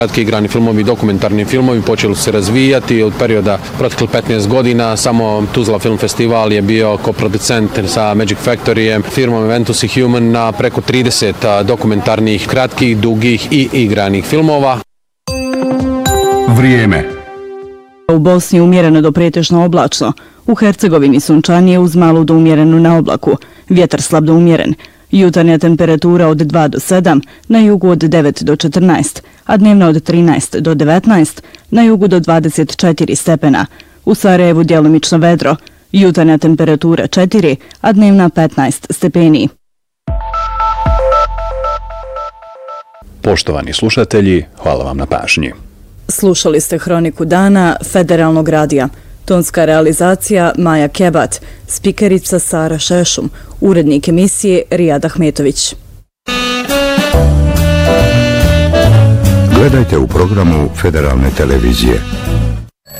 Kratki igrani filmovi, dokumentarni filmovi počeli su se razvijati od perioda proteklih 15 godina. Samo Tuzla Film Festival je bio koproducent sa Magic Factoryjem, firmom Ventus i Human na preko 30 dokumentarnih, kratkih, dugih i igranih filmova. Vrijeme. U Bosni umjereno do pretežno oblačno. U Hercegovini sunčanije uz malu do umjerenu na oblaku. Vjetar slab do umjeren. Jutarnja temperatura od 2 do 7, na jugu od 9 do 14, a dnevna od 13 do 19, na jugu do 24 stepena. U Sarajevu djelomično vedro. Jutarnja temperatura 4, a dnevna 15 stepeni. Poštovani slušatelji, hvala vam na pažnji. Slušali ste Hroniku dana Federalnog radija. Tonska realizacija Maja Kebat, spikerica Sara Šešum, urednik emisije Rijad Ahmetović. Gledajte u programu Federalne televizije.